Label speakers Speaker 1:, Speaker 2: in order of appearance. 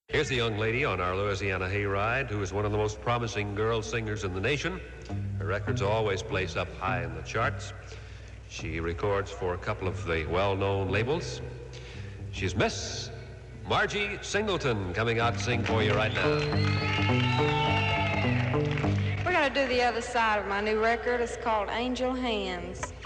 Speaker 1: Here's a young lady on our Louisiana hayride who is one of the most promising girl singers in the nation. Her records always place up high in the charts. She records for a couple of the well-known labels. She's Miss Margie Singleton coming out to sing for you right now.
Speaker 2: We're going to do the other side of my new record. It's called Angel Hands.